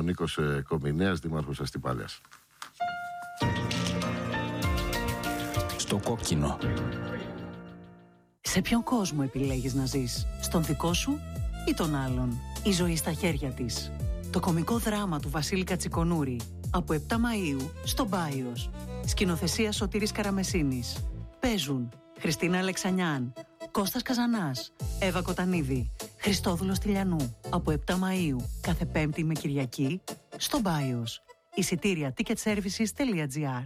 Νίκος Κομινέας, δήμαρχος Αστυπάλιας. Στο κόκκινο. Σε ποιον κόσμο επιλέγεις να ζεις? Στον δικό σου ή τον άλλον? Η ζωή στα χέρια της. Το κωμικό δράμα του Βασίλη Κατσικονούρη. Από 7 Μαΐου στο Μπάιος. Σκηνοθεσία Σωτήρης Καραμεσίνης. Παίζουν Χριστίνα Αλεξανιάν, Κώστας Καζανάς, Εύα Κοτανίδη, Χριστόδουλος Τηλιανού. Από 7 Μαΐου κάθε Πέμπτη με Κυριακή στο Μπάιος. Εισιτήρια ticketservices.gr.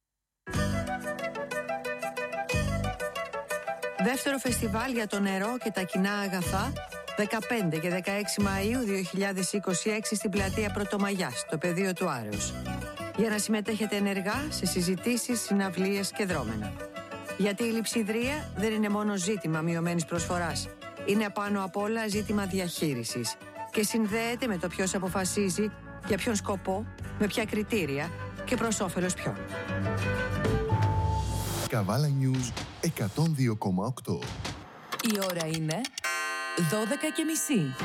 Δεύτερο φεστιβάλ για το νερό και τα κοινά αγαθά, 15 και 16 Μαΐου 2026 στην πλατεία Πρωτομαγιάς, στο πεδίο του Άρεως. Για να συμμετέχετε ενεργά σε συζητήσεις, συναυλίες και δρόμενα. Γιατί η λειψιδρία δεν είναι μόνο ζήτημα μειωμένης προσφοράς. Είναι πάνω απ' όλα ζήτημα διαχείρισης και συνδέεται με το ποιος αποφασίζει, για ποιον σκοπό, με ποια κριτήρια και προς όφελος ποιον. Καβάλα News 102,8. Η ώρα είναι 12:30.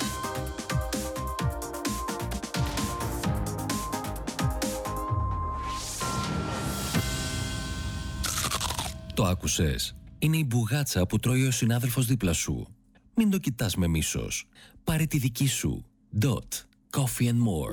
Το άκουσες? Είναι η μπουγάτσα που τρώει ο συνάδελφος δίπλα σου. Μην το κοιτάς με μίσος. Πάρε τη δική σου. Dot. Coffee and more.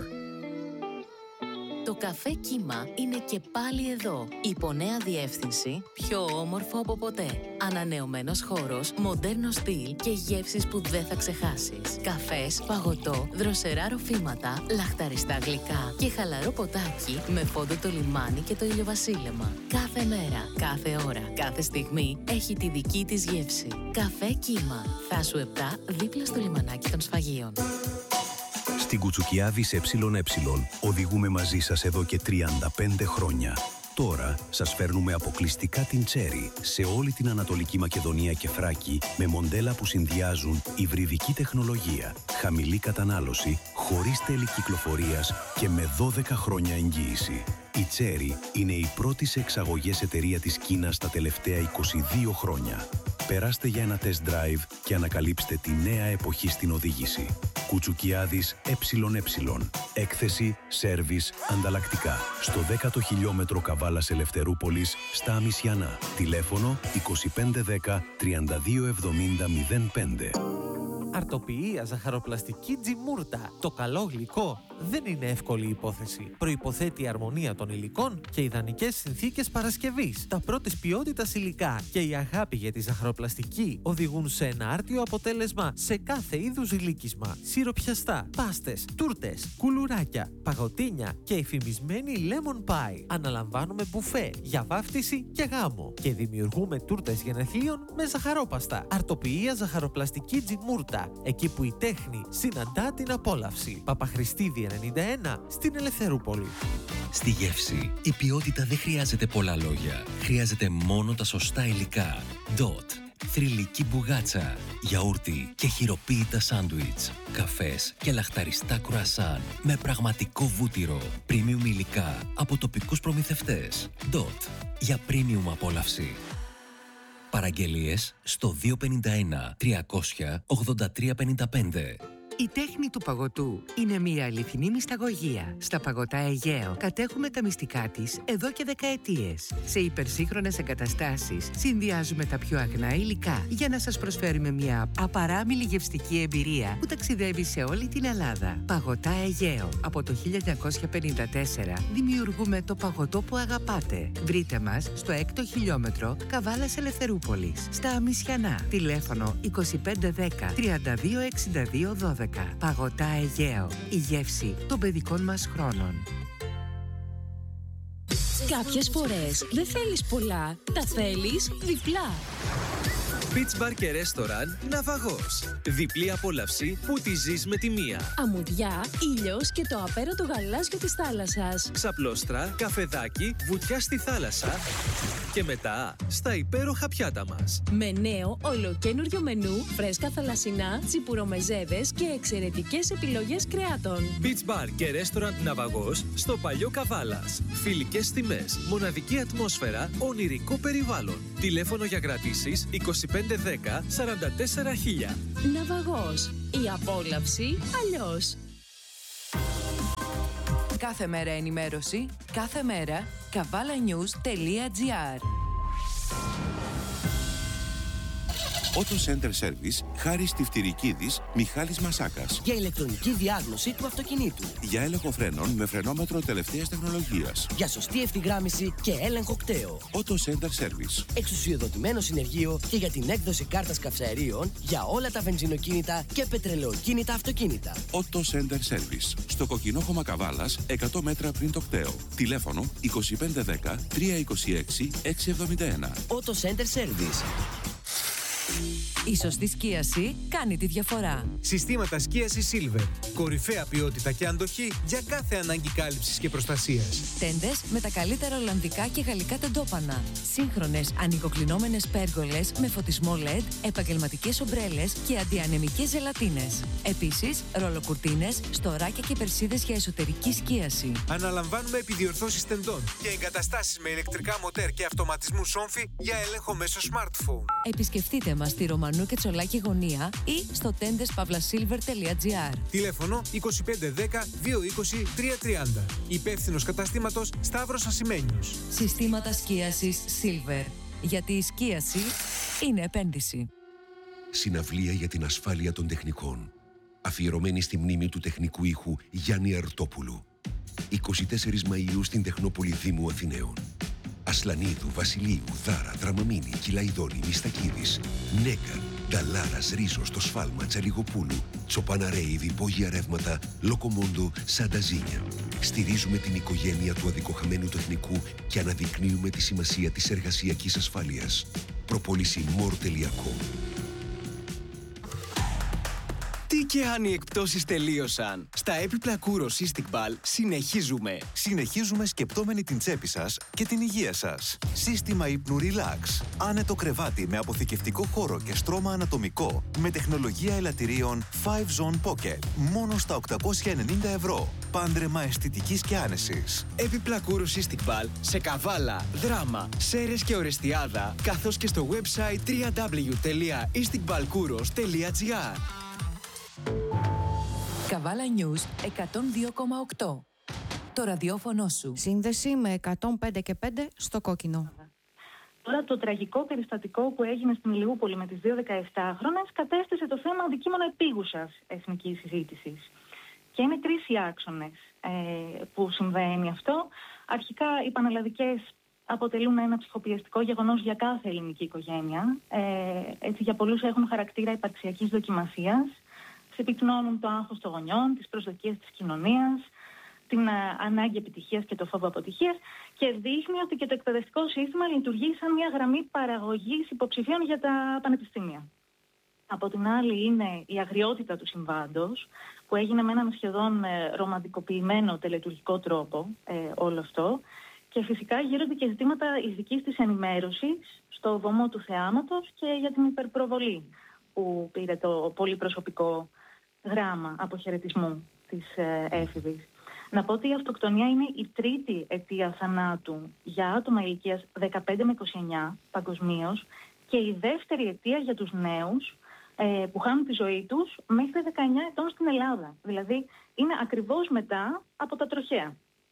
Το καφέ Κύμα είναι και πάλι εδώ. Υπό νέα διεύθυνση, πιο όμορφο από ποτέ. Ανανεωμένος χώρος, μοντέρνο στυλ και γεύσεις που δεν θα ξεχάσεις. Καφές, παγωτό, δροσερά ροφήματα, λαχταριστά γλυκά και χαλαρό ποτάκι με φόντο το λιμάνι και το ηλιοβασίλεμα. Κάθε μέρα, κάθε ώρα, κάθε στιγμή έχει τη δική της γεύση. Καφέ Κύμα. Θάσου 7 δίπλα στο λιμανάκι των Σφαγείων. Στην Κουτσουκιάδης ΕΕ οδηγούμε μαζί σας εδώ και 35 χρόνια. Τώρα σας φέρνουμε αποκλειστικά την Cherry σε όλη την Ανατολική Μακεδονία και Θράκη με μοντέλα που συνδυάζουν υβριδική τεχνολογία, χαμηλή κατανάλωση, χωρίς τέλη κυκλοφορίας και με 12 χρόνια εγγύηση. Η Cherry είναι η πρώτη σε εξαγωγές εταιρεία της Κίνας τα τελευταία 22 χρόνια. Περάστε για ένα test drive και ανακαλύψτε τη νέα εποχή στην οδήγηση. Κουτσουκιάδης ΕΕ. Έκθεση, σέρβις, ανταλλακτικά. Στο 10ο χιλιόμετρο Καβάλας Ελευθερούπολης, στα Αμισιανά. Τηλέφωνο 2510 3270 05. Αρτοποιία ζαχαροπλαστική Τζιμούρτα. Το καλό γλυκό δεν είναι εύκολη υπόθεση. Προϋποθέτει αρμονία των υλικών και ιδανικές συνθήκες παρασκευής. Τα πρώτης ποιότητας υλικά και η αγάπη για τη ζαχαροπλαστική οδηγούν σε ένα άρτιο αποτέλεσμα σε κάθε είδους γλύκισμα. Σιροπιαστά, πάστες, τούρτες, κουλουράκια, παγωτίνια και εφημισμένη lemon pie. Αναλαμβάνουμε μπουφέ για βάφτιση και γάμο και δημιουργούμε τούρτες γενεθλίων με ζαχαρόπαστα. Αρτοποιία ζαχαροπλαστική Τζιμούρτα. Εκεί που η τέχνη συναντά την απόλαυση. Παπαχριστίδη 91 στην Ελευθερούπολη. Στη γεύση, η ποιότητα δεν χρειάζεται πολλά λόγια. Χρειάζεται μόνο τα σωστά υλικά. Dot. Θρυλική μπουγάτσα, γιαούρτι και χειροποίητα σάντουιτς, καφές και λαχταριστά κρουασάν με πραγματικό βούτυρο, premium υλικά από τοπικούς προμηθευτές. Dot. Για premium απόλαυση. Παραγγελίες στο 251 300 8355. Η τέχνη του παγωτού είναι μια αληθινή μυσταγωγία. Στα Παγωτά Αιγαίο κατέχουμε τα μυστικά της εδώ και δεκαετίες. Σε υπερσύγχρονες εγκαταστάσεις συνδυάζουμε τα πιο αγνά υλικά για να σας προσφέρουμε μια απαράμιλη γευστική εμπειρία που ταξιδεύει σε όλη την Ελλάδα. Παγωτά Αιγαίο. Από το 1954 δημιουργούμε το παγωτό που αγαπάτε. Βρείτε μας στο 6ο χιλιόμετρο Καβάλας Ελευθερούπολης. Στα Αμισιανά. Τηλέφωνο 2510 3262 12. Παγωτά Αιγαίο. Η γεύση των παιδικών μας χρόνων. Κάποιες φορές δεν θέλεις πολλά, τα θέλεις διπλά. Beach Bar και Restaurant Ναυαγός. Διπλή απόλαυση που τη ζεις με τη μία. Αμμουδιά, ήλιος και το απέραντο γαλάζιο της θάλασσας. Ξαπλώστρα, καφεδάκι, βουτιά στη θάλασσα και μετά στα υπέροχα πιάτα μας. Με νέο ολοκένουργιο μενού, φρέσκα θαλασσινά, τσιπουρομεζέδες και εξαιρετικές επιλογές κρεάτων. Beach Bar και Restaurant Ναυαγός στο Παλιό Καβάλας. Φιλικές τιμές, μοναδική ατμόσφαιρα, ονειρικό περιβάλλον. Τηλέφωνο για κρατήσεις 2510 44 000. Ναυαγός. Η απόλαυση αλλιώς. Κάθε μέρα ενημέρωση, κάθε μέρα kavalanews.gr. Auto Center Service, Χάρης Τυφτυρικίδης, Μιχάλης Μασάκας. Για ηλεκτρονική διάγνωση του αυτοκινήτου. Για έλεγχο φρένων με φρενόμετρο τελευταίας τεχνολογίας. Για σωστή ευθυγράμμιση και έλεγχο κταίου. Auto Center Service. Εξουσιοδοτημένο συνεργείο και για την έκδοση κάρτας καυσαερίων για όλα τα βενζινοκίνητα και πετρελαιοκίνητα αυτοκίνητα. Auto Center Service. Στο Κοκκινόχωμα Καβάλας, 100 μέτρα πριν το κταίο. Τηλέφωνο 2510 326 671. Auto Center Service. Η σωστή σκίαση κάνει τη διαφορά. Συστήματα σκίασης Silver. Κορυφαία ποιότητα και αντοχή για κάθε ανάγκη κάλυψης και προστασίας. Τέντες με τα καλύτερα ολλανδικά και γαλλικά τεντόπανα. Σύγχρονες ανοιγοκλεινόμενες πέργολες με φωτισμό LED, επαγγελματικές ομπρέλες και αντιανεμικές ζελατίνες. Επίσης, ρολοκουρτίνες, στοράκια και περσίδες για εσωτερική σκίαση. Αναλαμβάνουμε επιδιορθώσεις τεντών και εγκαταστάσεις με ηλεκτρικά μοτέρ και αυτοματισμού σόμφι για έλεγχο μέσω smartphone. Επισκεφτείτε μας στη Ρωμανού και Τσολάκη Γωνία ή στο tendeспavlasilver.gr. Τηλέφωνο 2510 220 330. Υπεύθυνος καταστήματος Σταύρος Ασημένιος. Συστήματα σκίασης Silver. Γιατί η σκίαση είναι επένδυση. Συναυλία για την ασφάλεια των τεχνικών. Αφιερωμένη στη μνήμη του τεχνικού ήχου Γιάννη Αρτόπουλου. 24 Μαΐου στην Τεχνόπολη Δήμου Αθηναίων. Ασλανίδου, Βασιλείου, Δάρα, Τραμαμίνη, Κυλαϊδόνη, Μιστακίδης, Νέκαρ, Νταλάρας, Ρίζος, το Σφάλμα, Τσαλιγοπούλου, Τσοπαναρέιδη, Υπόγεια Ρεύματα, Λοκομόντο, Σανταζίνια. Στηρίζουμε την οικογένεια του αδικοχαμένου τεχνικού και αναδεικνύουμε τη σημασία της εργασιακής ασφάλειας. Προπόληση more.com. Τι και αν οι εκπτώσεις τελείωσαν. Στα έπιπλα Kouros Istiqbal συνεχίζουμε. Συνεχίζουμε σκεπτόμενοι την τσέπη σας και την υγεία σας. Σύστημα ύπνου Relax. Άνετο κρεβάτι με αποθηκευτικό χώρο και στρώμα ανατομικό με τεχνολογία ελαττηρίων 5 Zone Pocket. Μόνο στα 890 ευρώ. Πάντρεμα αισθητικής και άνεσης. Έπιπλα Kouros Istiqbal σε Καβάλα, Δράμα, Σέρες και Ορεστιάδα, καθώς και στο website www.istiqbalkouros.gr. Καβάλα News 102,8. Το ραδιόφωνο σου. Σύνδεση με 105 και 5 στο κόκκινο. Τώρα το τραγικό περιστατικό που έγινε στην Ηλιούπολη με τις δύο 17χρονες κατέστησε το θέμα αντικείμενο επίγουσας εθνικής συζήτησης. Και είναι τρεις οι άξονες που συμβαίνει αυτό. Αρχικά οι πανελλαδικές αποτελούν ένα ψυχοπιεστικό γεγονός για κάθε ελληνική οικογένεια. Έτσι για πολλούς έχουν χαρακτήρα υπαρξιακής δοκιμασίας. Συμπυκνώνουν το άγχος των γονιών, τις προσδοκίες της κοινωνίας, την ανάγκη επιτυχίας και το φόβο αποτυχίας και δείχνει ότι και το εκπαιδευτικό σύστημα λειτουργεί σαν μια γραμμή παραγωγής υποψηφίων για τα πανεπιστήμια. Από την άλλη είναι η αγριότητα του συμβάντος που έγινε με έναν σχεδόν ρομαντικοποιημένο τελετουργικό τρόπο όλο αυτό και φυσικά γύρονται και ζητήματα ειδικής της ενημέρωσης στο βωμό του θεάματος και για την υπερπροβολή που πήρε το πολύ προσωπικό γράμμα αποχαιρετισμού της έφηβης. Να πω ότι η αυτοκτονία είναι η τρίτη αιτία θανάτου για άτομα ηλικίας 15 με 29 παγκοσμίως και η δεύτερη αιτία για τους νέους που χάνουν τη ζωή τους μέχρι 19 ετών στην Ελλάδα. Δηλαδή είναι ακριβώς μετά από τα τροχαία.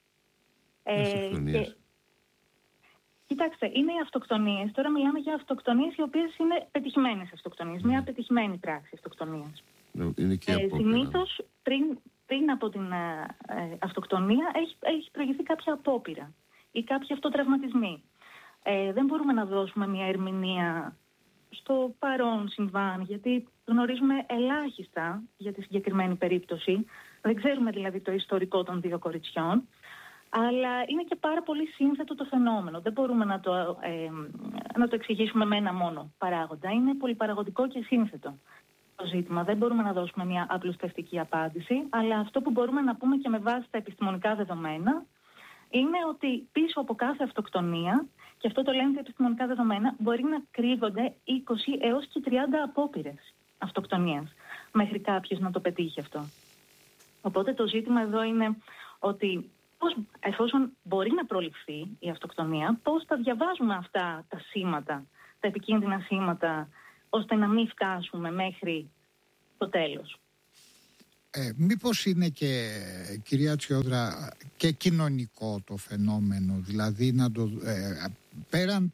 Κοιτάξτε, είναι οι αυτοκτονίες. Τώρα μιλάμε για αυτοκτονίες οι οποίες είναι πετυχημένες αυτοκτονίες. Μια πετυχημένη πράξη αυτοκτονίας. Συνήθως πριν από την αυτοκτονία έχει προηγηθεί κάποια απόπειρα ή κάποιοι αυτοτραυματισμοί. Δεν μπορούμε να δώσουμε μια ερμηνεία στο παρόν συμβάν, γιατί γνωρίζουμε ελάχιστα για τη συγκεκριμένη περίπτωση. Δεν ξέρουμε δηλαδή το ιστορικό των δύο κοριτσιών. Αλλά είναι και πάρα πολύ σύνθετο το φαινόμενο. Δεν μπορούμε να το εξηγήσουμε με ένα μόνο παράγοντα. Είναι πολυπαραγωγικό και σύνθετο το ζήτημα. Δεν μπορούμε να δώσουμε μια απλουστευτική απάντηση. Αλλά αυτό που μπορούμε να πούμε και με βάση τα επιστημονικά δεδομένα είναι ότι πίσω από κάθε αυτοκτονία, και αυτό το λένε τα επιστημονικά δεδομένα, μπορεί να κρύβονται 20 έως και 30 απόπειρες αυτοκτονίας μέχρι κάποιος να το πετύχει αυτό. Οπότε το ζήτημα εδώ είναι ότι εφόσον μπορεί να προληφθεί η αυτοκτονία, πώς θα διαβάζουμε αυτά τα σήματα, τα επικίνδυνα σήματα, ώστε να μην φτάσουμε μέχρι το τέλος. μήπως είναι και, κυρία Τσιόδρα, και κοινωνικό το φαινόμενο, δηλαδή να το, πέραν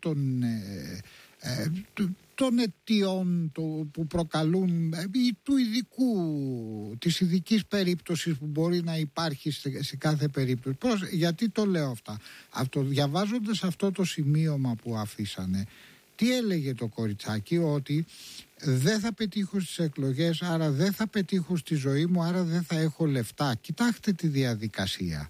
των αιτιών που προκαλούν ή της ειδικής περίπτωσης που μπορεί να υπάρχει σε κάθε περίπτωση. Γιατί το λέω αυτά? Διαβάζοντας αυτό το σημείωμα που αφήσανε, τι έλεγε το κοριτσάκι? Ότι δεν θα πετύχω στις εκλογές, άρα δεν θα πετύχω στη ζωή μου, άρα δεν θα έχω λεφτά. Κοιτάξτε τη διαδικασία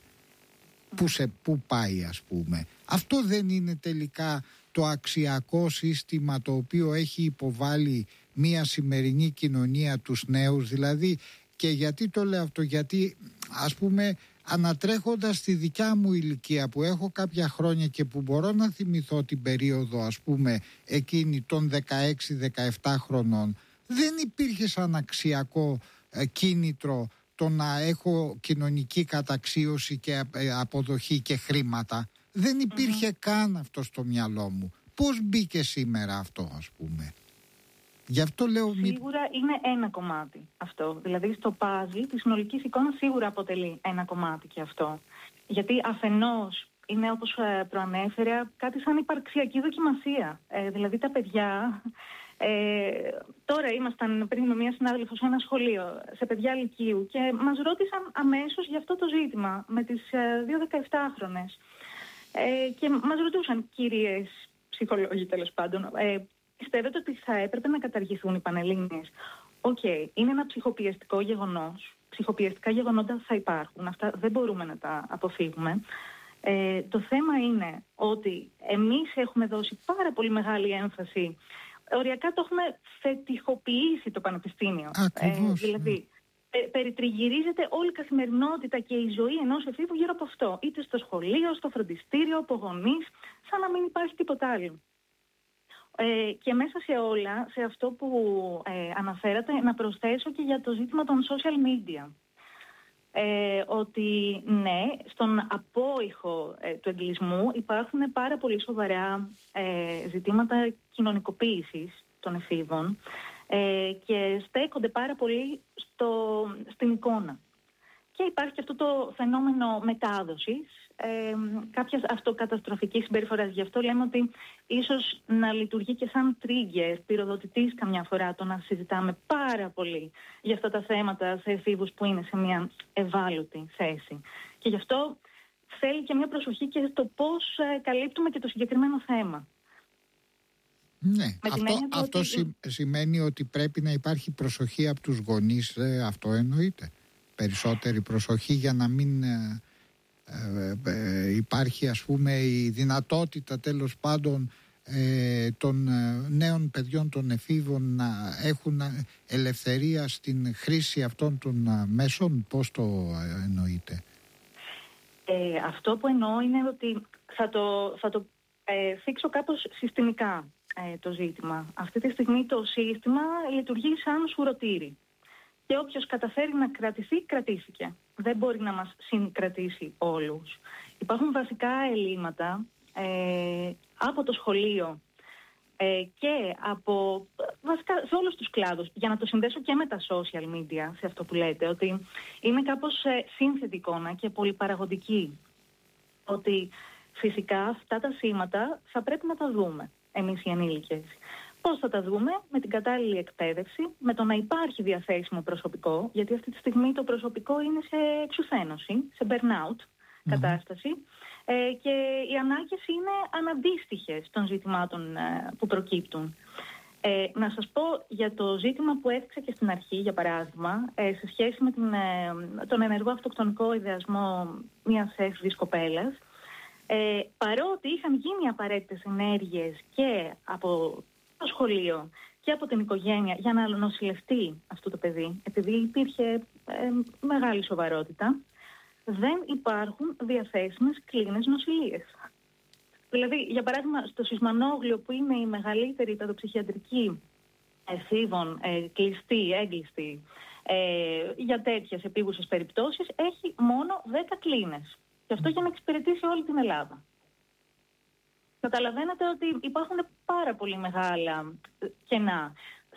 που πάει, ας πούμε. Αυτό δεν είναι τελικά το αξιακό σύστημα το οποίο έχει υποβάλει μια σημερινή κοινωνία τους νέους? Δηλαδή, και γιατί το λέω αυτό? Γιατί, ας πούμε, ανατρέχοντας τη δικιά μου ηλικία που έχω κάποια χρόνια και που μπορώ να θυμηθώ την περίοδο, ας πούμε, εκείνη των 16-17 χρονών, δεν υπήρχε σαν αξιακό κίνητρο το να έχω κοινωνική καταξίωση και αποδοχή και χρήματα. Δεν υπήρχε καν αυτό στο μυαλό μου. Πώς μπήκε σήμερα αυτό, ας πούμε? Γι' αυτό λέω... Σίγουρα είναι ένα κομμάτι αυτό. Δηλαδή στο παζλ της συνολικής εικόνας σίγουρα αποτελεί ένα κομμάτι και αυτό. Γιατί αφενός είναι, όπως προανέφερα, κάτι σαν υπαρξιακή δοκιμασία. Δηλαδή τα παιδιά... τώρα ήμασταν πριν με μια συνάδελφο σε ένα σχολείο, σε παιδιά λυκείου, και μας ρώτησαν αμέσως για αυτό το ζήτημα με τις 2 17χρονες. Και μας ρωτούσαν, κυρίες ψυχολόγοι τέλος πάντων, πιστεύετε ότι θα έπρεπε να καταργηθούν οι Πανελλήνιες? Είναι ένα ψυχοπιεστικό γεγονός. Ψυχοπιεστικά γεγονότα θα υπάρχουν. Αυτά δεν μπορούμε να τα αποφύγουμε. Το θέμα είναι ότι εμείς έχουμε δώσει πάρα πολύ μεγάλη έμφαση. Οριακά το έχουμε φετιχοποιήσει το πανεπιστήμιο. Δηλαδή, περιτριγυρίζεται όλη η καθημερινότητα και η ζωή ενός εφήβου γύρω από αυτό. Είτε στο σχολείο, στο φροντιστήριο, από γονείς, σαν να μην υπάρχει τίποτα άλλο. Και μέσα σε όλα, σε αυτό που αναφέρατε, να προσθέσω και για το ζήτημα των social media. Ότι ναι, στον απόϊχο του εγκλισμού υπάρχουν πάρα πολύ σοβαρά ζητήματα κοινωνικοποίησης των εφήβων και στέκονται πάρα πολύ στην εικόνα. Και υπάρχει και αυτό το φαινόμενο μετάδοσης κάποιας αυτοκαταστροφικής συμπεριφοράς. Γι' αυτό λέμε ότι ίσως να λειτουργεί και σαν trigger, πυροδοτητής καμιά φορά, το να συζητάμε πάρα πολύ για αυτά τα θέματα σε εφήβους που είναι σε μια ευάλωτη θέση. Και γι' αυτό θέλει και μια προσοχή και στο πώς καλύπτουμε και το συγκεκριμένο θέμα. Ναι, αυτό σημαίνει ότι πρέπει να υπάρχει προσοχή από τους γονείς, αυτό εννοείται. Περισσότερη προσοχή για να μην υπάρχει, ας πούμε, η δυνατότητα τέλος πάντων των νέων παιδιών, των εφήβων, να έχουν ελευθερία στην χρήση αυτών των μέσων. Πώς το εννοείτε? Αυτό που εννοώ είναι ότι θα το θίξω κάπως συστημικά το ζήτημα. Αυτή τη στιγμή το σύστημα λειτουργεί σαν σουρωτήρι. Και όποιος καταφέρει να κρατηθεί, κρατήθηκε. Δεν μπορεί να μας συγκρατήσει όλους. Υπάρχουν βασικά ελλείμματα από το σχολείο και από βασικά σε όλους τους κλάδους. Για να το συνδέσω και με τα social media, σε αυτό που λέτε, ότι είναι κάπως σύνθετη εικόνα και πολυπαραγωγική. Ότι φυσικά αυτά τα σήματα θα πρέπει να τα δούμε εμείς οι ενήλικες. Πώς θα τα δούμε? Με την κατάλληλη εκπαίδευση, με το να υπάρχει διαθέσιμο προσωπικό, γιατί αυτή τη στιγμή το προσωπικό είναι σε εξουθένωση, σε burnout κατάσταση, και οι ανάγκες είναι αναντίστοιχες των ζητημάτων που προκύπτουν. Να σας πω για το ζήτημα που έδειξα και στην αρχή, για παράδειγμα, σε σχέση με τον ενεργό αυτοκτονικό ιδεασμό μιας έφηβης κοπέλας. Παρότι είχαν γίνει απαραίτητες ενέργειες και από το σχολείο και από την οικογένεια για να νοσηλευτεί αυτό το παιδί, επειδή υπήρχε μεγάλη σοβαρότητα, δεν υπάρχουν διαθέσιμες κλίνες νοσηλείες. Δηλαδή, για παράδειγμα, στο Σισμανόγλιο, που είναι η μεγαλύτερη παιδοψυχιατρική εφήβων, κλειστή, έγκλειστη, για τέτοιες επίγουσες περιπτώσεις, έχει μόνο 10 κλίνες. Και αυτό για να εξυπηρετήσει όλη την Ελλάδα. Καταλαβαίνετε ότι υπάρχουν πάρα πολύ μεγάλα κενά.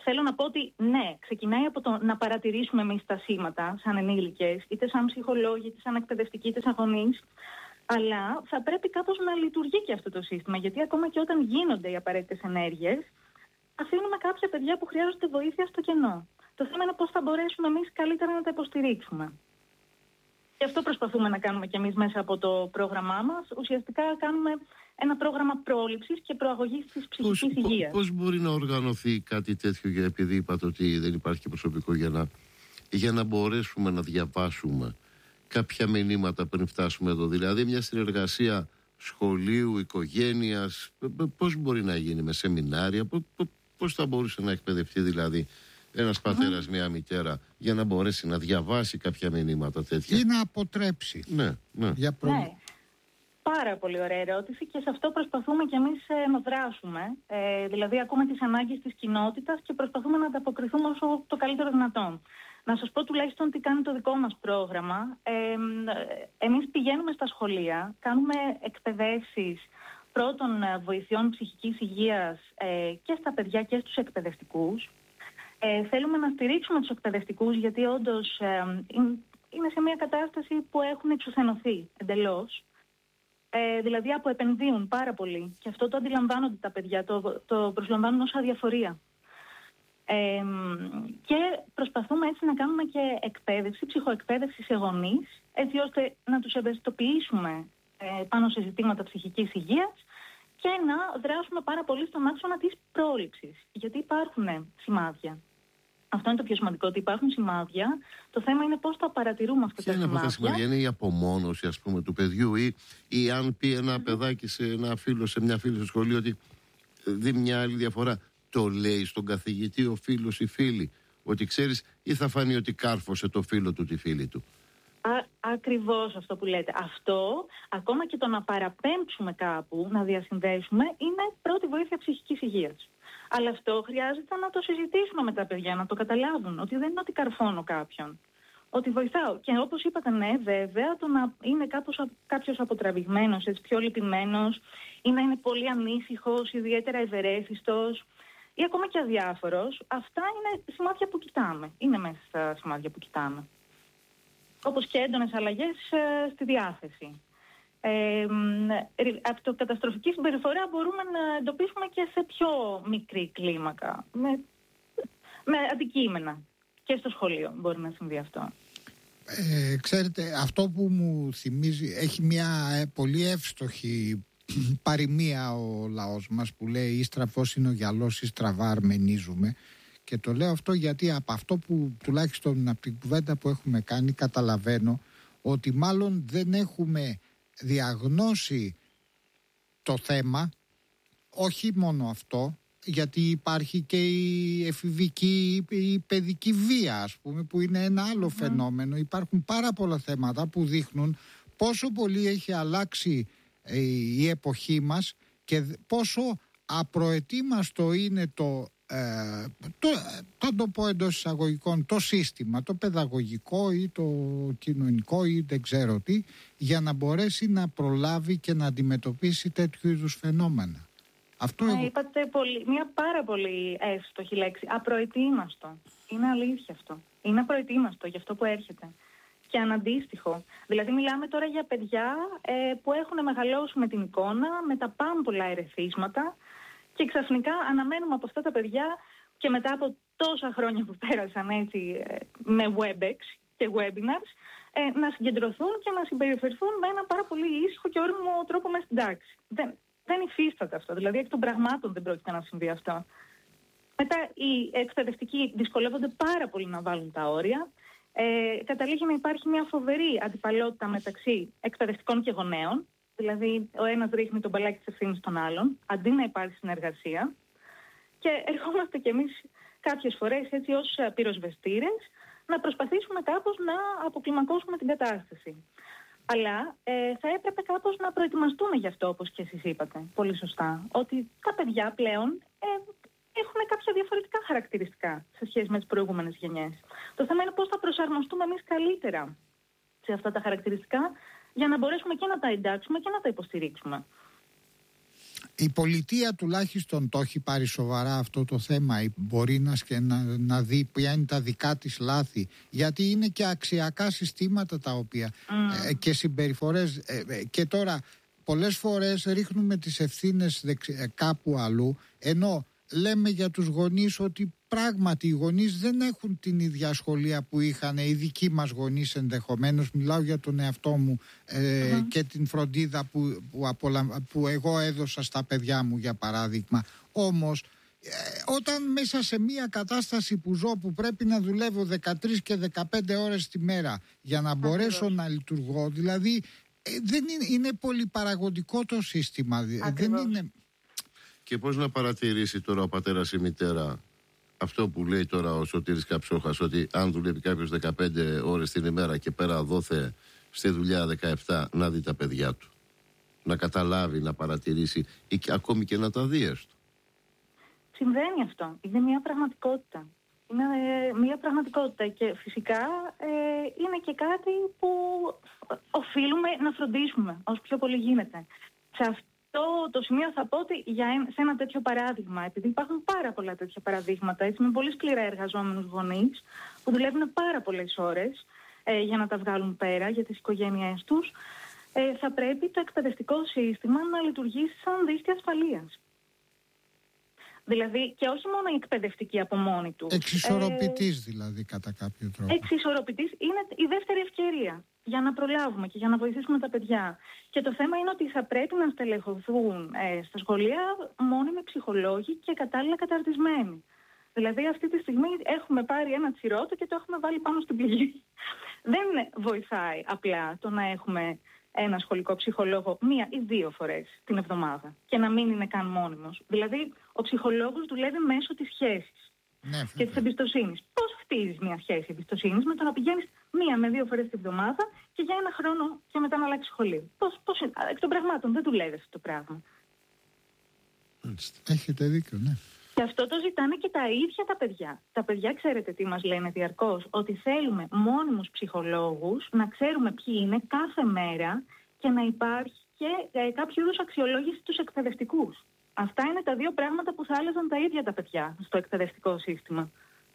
θέλω να πω ότι ναι, ξεκινάει από το να παρατηρήσουμε εμείς τα σήματα σαν ενήλικες, είτε σαν ψυχολόγοι, είτε σαν εκπαιδευτικοί, είτε σαν γονείς, αλλά θα πρέπει κάπως να λειτουργεί και αυτό το σύστημα, γιατί ακόμα και όταν γίνονται οι απαραίτητες ενέργειες, αφήνουμε κάποια παιδιά που χρειάζονται βοήθεια στο κενό. Το θέμα είναι πώς θα μπορέσουμε εμείς καλύτερα να τα υποστηρίξουμε. Και αυτό προσπαθούμε να κάνουμε κι εμείς μέσα από το πρόγραμμά μας. Ουσιαστικά κάνουμε ένα πρόγραμμα πρόληψης και προαγωγής της ψυχικής υγείας. Πώς μπορεί να οργανωθεί κάτι τέτοιο, επειδή είπατε ότι δεν υπάρχει προσωπικό για να μπορέσουμε να διαβάσουμε κάποια μηνύματα πριν φτάσουμε εδώ? Δηλαδή μια συνεργασία σχολείου, οικογένειας, πώς μπορεί να γίνει με σεμινάρια, πώς θα μπορούσε να εκπαιδευτεί δηλαδή ένας πατέρας, μια μητέρα, για να μπορέσει να διαβάσει κάποια μηνύματα τέτοια ή να αποτρέψει? Ναι. Ναι. Πάρα πολύ ωραία ερώτηση και σε αυτό προσπαθούμε κι εμείς να δράσουμε. Δηλαδή ακούμε τις ανάγκες της κοινότητας και προσπαθούμε να ανταποκριθούμε όσο το καλύτερο δυνατόν. Να σας πω τουλάχιστον τι κάνει το δικό μας πρόγραμμα. Εμείς πηγαίνουμε στα σχολεία, κάνουμε εκπαιδεύσεις πρώτων βοηθειών ψυχικής υγείας και στα παιδιά και στους εκπαιδευτικούς. Θέλουμε να στηρίξουμε τους εκπαιδευτικούς, γιατί όντως είναι σε μια κατάσταση που έχουν εξουθενωθεί εντελώς. Δηλαδή αποεπενδύουν πάρα πολύ και αυτό το αντιλαμβάνονται τα παιδιά, το προσλαμβάνουν ως αδιαφορία. Και προσπαθούμε έτσι να κάνουμε και εκπαίδευση, ψυχοεκπαίδευση σε γονείς, έτσι ώστε να τους ευαισθητοποιήσουμε πάνω σε ζητήματα ψυχικής υγείας και να δράσουμε πάρα πολύ στον άξονα της πρόληψης. Γιατί υπάρχουν σημάδια. Αυτό είναι το πιο σημαντικό, ότι υπάρχουν σημάδια. Το θέμα είναι πώς θα παρατηρούμε αυτά τα σημάδια. Ποια είναι αυτά τα σημάδια? Είναι η απομόνωση, ας πούμε, του παιδιού, ή αν πει ένα παιδάκι σε ένα φίλο, σε μια φίλη στο σχολείο, ότι δει μια άλλη διαφορά, το λέει στον καθηγητή ο φίλος ή φίλη, ότι ξέρεις, ή θα φανεί ότι κάρφωσε το φίλο του τη φίλη του? Ακριβώς αυτό που λέτε. Αυτό, ακόμα και το να παραπέμψουμε κάπου, να διασυνδέσουμε, είναι πρώτη βοήθεια ψυχικής υγείας. Αλλά αυτό χρειάζεται να το συζητήσουμε με τα παιδιά, να το καταλάβουν, ότι δεν είναι ότι καρφώνω κάποιον. Ότι βοηθάω. Και όπως είπατε, ναι, βέβαια, το να είναι κάποιος αποτραβηγμένος, έτσι, πιο λυπημένος, ή να είναι πολύ ανήσυχος, ιδιαίτερα ευερέθιστος, ή ακόμα και αδιάφορος, αυτά είναι σημάδια που κοιτάμε. Είναι μέσα στα σημάδια που κοιτάμε. Όπως και έντονες αλλαγές στη διάθεση. Αυτοκαταστροφική συμπεριφορά μπορούμε να εντοπίσουμε και σε πιο μικρή κλίμακα, με αντικείμενα. Και στο σχολείο μπορεί να συμβεί αυτό. Ξέρετε, αυτό που μου θυμίζει, έχει μια πολύ εύστοχη παροιμία ο λαός μας που λέει «Ή στραφός είναι ο γυαλός, ή στραβά αρμενίζουμε». Και το λέω αυτό γιατί από αυτό που τουλάχιστον από την κουβέντα που έχουμε κάνει καταλαβαίνω ότι μάλλον δεν έχουμε διαγνώσει το θέμα, όχι μόνο αυτό, γιατί υπάρχει και η εφηβική, η παιδική βία, ας πούμε, που είναι ένα άλλο φαινόμενο. Υπάρχουν πάρα πολλά θέματα που δείχνουν πόσο πολύ έχει αλλάξει η εποχή μας και πόσο απροετοίμαστο είναι το πω εντός εισαγωγικών, το σύστημα, το παιδαγωγικό ή το κοινωνικό ή δεν ξέρω τι, για να μπορέσει να προλάβει και να αντιμετωπίσει τέτοιου είδους φαινόμενα. Αυτό είπατε μια πάρα πολύ εύστοχη λέξη. Απροετοίμαστο. Είναι αλήθεια αυτό. Είναι απροετοίμαστο για αυτό που έρχεται. Και αναντίστοιχο. Δηλαδή μιλάμε τώρα για παιδιά που έχουν μεγαλώσει με την εικόνα, με τα πάμπολα ερεθίσματα, και ξαφνικά αναμένουμε από αυτά τα παιδιά και μετά από τόσα χρόνια που πέρασαν έτσι με WebEx και webinars να συγκεντρωθούν και να συμπεριφερθούν με ένα πάρα πολύ ήσυχο και όριμο τρόπο μέσα στην τάξη. Δεν υφίσταται αυτό. Δηλαδή εκ των πραγμάτων δεν πρόκειται να συμβεί αυτό. Μετά οι εκπαιδευτικοί δυσκολεύονται πάρα πολύ να βάλουν τα όρια. Καταλήγει να υπάρχει μια φοβερή αντιπαλότητα μεταξύ εκπαιδευτικών και γονέων. Δηλαδή, ο ένας ρίχνει τον μπαλάκι της ευθύνης στον άλλον, αντί να υπάρχει συνεργασία. Και ερχόμαστε κι εμείς κάποιες φορές έτσι ως πυροσβεστήρες να προσπαθήσουμε κάπως να αποκλιμακώσουμε την κατάσταση. Αλλά θα έπρεπε κάπως να προετοιμαστούμε γι' αυτό, όπως και εσείς είπατε, πολύ σωστά. Ότι τα παιδιά πλέον έχουν κάποια διαφορετικά χαρακτηριστικά σε σχέση με τις προηγούμενες γενιές. Το θέμα είναι πώς θα προσαρμοστούμε εμείς καλύτερα σε αυτά τα χαρακτηριστικά, για να μπορέσουμε και να τα εντάξουμε και να τα υποστηρίξουμε. Η πολιτεία τουλάχιστον το έχει πάρει σοβαρά αυτό το θέμα. Μπορεί να δει ποια είναι τα δικά της λάθη, γιατί είναι και αξιακά συστήματα τα οποία και συμπεριφορές και τώρα πολλές φορές ρίχνουμε τις ευθύνες κάπου αλλού, ενώ λέμε για τους γονείς ότι πράγματι οι γονείς δεν έχουν την ίδια σχολεία που είχαν οι δικοί μας γονείς ενδεχομένως. Μιλάω για τον εαυτό μου και την φροντίδα που εγώ έδωσα στα παιδιά μου, για παράδειγμα. Όμως όταν μέσα σε μια κατάσταση που ζω, που πρέπει να δουλεύω 13 και 15 ώρες τη μέρα για να μπορέσω να λειτουργώ, δηλαδή δεν είναι πολύ παραγωγικό το σύστημα. Δεν είναι... Και πώς να παρατηρήσει τώρα ο πατέρας ή η μητέρα αυτό που λέει τώρα ο Σωτήρης Καψόχας, ότι αν δουλεύει κάποιος 15 ώρες την ημέρα και πέρα δόθε στη δουλειά 17, να δει τα παιδιά του, να καταλάβει, να παρατηρήσει ή ακόμη και να τα δει έστω. Συμβαίνει αυτό. Είναι μια πραγματικότητα. Είναι μια πραγματικότητα και φυσικά είναι και κάτι που οφείλουμε να φροντίσουμε όσο πιο πολύ γίνεται. Σε αυτό το σημείο θα πω ότι σε ένα τέτοιο παράδειγμα, επειδή υπάρχουν πάρα πολλά τέτοια παραδείγματα, έτσι, με πολύ σκληρά εργαζόμενους γονείς που δουλεύουν πάρα πολλές ώρες για να τα βγάλουν πέρα για τις οικογένειές τους, θα πρέπει το εκπαιδευτικό σύστημα να λειτουργήσει σαν δίχτυ ασφαλείας. Δηλαδή, και όχι μόνο η εκπαιδευτική από μόνη του. Εξισορροπητής δηλαδή, κατά κάποιο τρόπο. Εξισορροπητής είναι η δεύτερη ευκαιρία για να προλάβουμε και για να βοηθήσουμε τα παιδιά. Και το θέμα είναι ότι θα πρέπει να στελεχωθούν στα σχολεία μόνιμοι ψυχολόγοι και κατάλληλα καταρτισμένοι. Δηλαδή, αυτή τη στιγμή έχουμε πάρει ένα τσιρότο και το έχουμε βάλει πάνω στην πληγή. Δεν βοηθάει απλά το να έχουμε ένα σχολικό ψυχολόγο 1 ή 2 φορές την εβδομάδα και να μην είναι καν μόνιμος. Δηλαδή, ο ψυχολόγος δουλεύει μέσω της σχέσης και της εμπιστοσύνης. Πώς χτίζεις μια σχέση εμπιστοσύνης? Με το να πηγαίνεις 1 με 2 φορές την εβδομάδα και για 1 χρόνο και μετά να αλλάξεις σχολείο. Πώς εκ των πραγμάτων δεν δουλεύει αυτό το πράγμα. Έχετε δίκιο, ναι. Και αυτό το ζητάνε και τα ίδια τα παιδιά. Τα παιδιά, ξέρετε τι μας λένε διαρκώς? Ότι θέλουμε μόνιμους ψυχολόγους, να ξέρουμε ποιοι είναι κάθε μέρα και να υπάρχει και κάποιο είδους αξιολόγηση στους εκπαιδευτικούς. Αυτά είναι τα 2 πράγματα που θα άλλαζαν τα ίδια τα παιδιά στο εκπαιδευτικό σύστημα.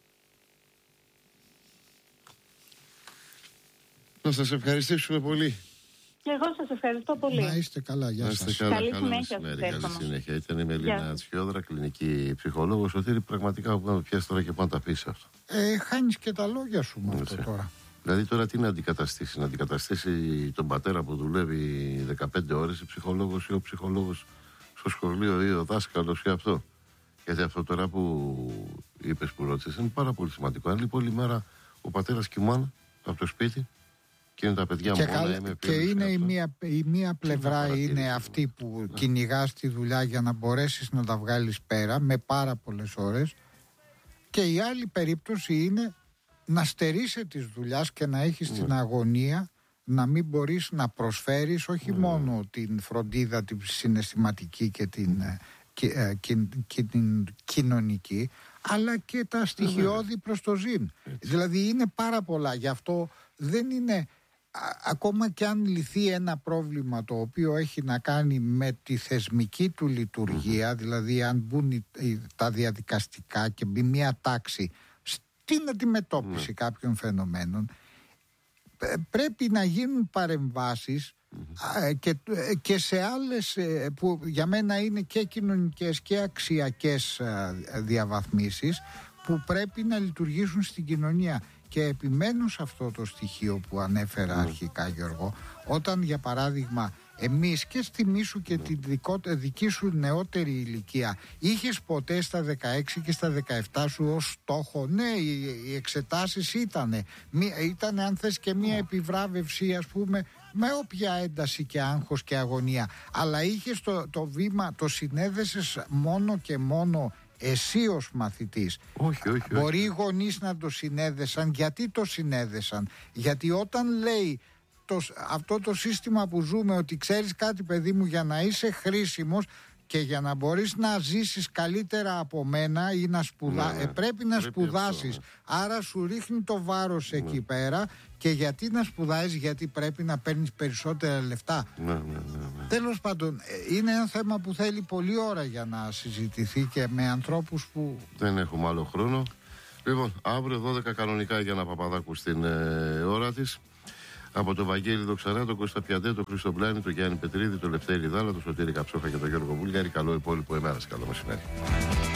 Να σας ευχαριστήσουμε πολύ. Και εγώ σας ευχαριστώ πολύ. Να είστε καλά, γεια σας. Καλή συνέχεια. Καλή συνέχεια. Ήταν η Μελίνα Τσιόδρα, κλινική ψυχολόγος. Ότι πραγματικά που να πιάσει τώρα και πάνω τα πεις αυτό. Χάνεις και τα λόγια σου με αυτό τώρα. Δηλαδή τώρα τι να αντικαταστήσει? Να αντικαταστήσει τον πατέρα που δουλεύει 15 ώρες, η ψυχολόγος ή ο ψυχολόγος στο σχολείο ή ο δάσκαλος ή αυτό? Γιατί αυτό τώρα που είπες, που ρώτησες, είναι πάρα πολύ σημαντικό. Αν λοιπόν όλη μέρα ο πατέρας κοιμάται από το σπίτι και είναι τα παιδιά μόνα, και είναι η μία πλευρά είναι αυτή που κυνηγάς τη δουλειά για να μπορέσεις να τα βγάλεις πέρα με πάρα πολλές ώρες, και η άλλη περίπτωση είναι να στερείσαι της δουλειάς και να έχεις την αγωνία να μην μπορείς να προσφέρεις όχι μόνο την φροντίδα, την συναισθηματική και την κοινωνική, αλλά και τα στοιχειώδη προς το ζήν. Δηλαδή είναι πάρα πολλά. Γι' αυτό δεν είναι, ακόμα και αν λυθεί ένα πρόβλημα το οποίο έχει να κάνει με τη θεσμική του λειτουργία, δηλαδή αν μπουν τα διαδικαστικά και μπει μια τάξη στην αντιμετώπιση κάποιων φαινομένων, πρέπει να γίνουν παρεμβάσεις και σε άλλες που για μένα είναι και κοινωνικές και αξιακές διαβαθμίσεις που πρέπει να λειτουργήσουν στην κοινωνία. Και επιμένω σε αυτό το στοιχείο που ανέφερα αρχικά, Γιώργο, όταν για παράδειγμα εμείς και στη μίσου και τη δική σου νεότερη ηλικία είχες ποτέ στα 16 και στα 17 σου ως στόχο? Ναι, οι εξετάσεις ήταν αν θες και μια επιβράβευση, ας πούμε, με όποια ένταση και άγχος και αγωνία, αλλά είχες το βήμα, το συνέδεσες μόνο και μόνο εσύ ως μαθητής? Όχι. Μπορεί οι γονείς να το συνέδεσαν. Γιατί το συνέδεσαν? Γιατί όταν λέει αυτό το σύστημα που ζούμε, ότι ξέρεις κάτι παιδί μου, για να είσαι χρήσιμος και για να μπορείς να ζήσεις καλύτερα από μένα ή να πρέπει να σπουδάσεις. Άρα σου ρίχνει το βάρος εκεί πέρα. Και γιατί να σπουδάζεις? Γιατί πρέπει να παίρνεις περισσότερα λεφτά. Τέλος πάντων, είναι ένα θέμα που θέλει πολλή ώρα για να συζητηθεί και με ανθρώπους που... Δεν έχουμε άλλο χρόνο. Λοιπόν, αύριο 12 κανονικά για ένα Παπαδάκου στην ώρα της. Από το Βαγγέλη Δοξαρά, τον Κώστα Πιαντέ, τον Χρήστο Μπλάνη, τον Γιάννη Πετρίδη, τον Λευτέρη Δάλα, τον Σωτήρη Καψόφα και τον Γιώργο Βούλγαρη. Καλό υπόλοιπο ημέρα. Καλό μεσημέρι.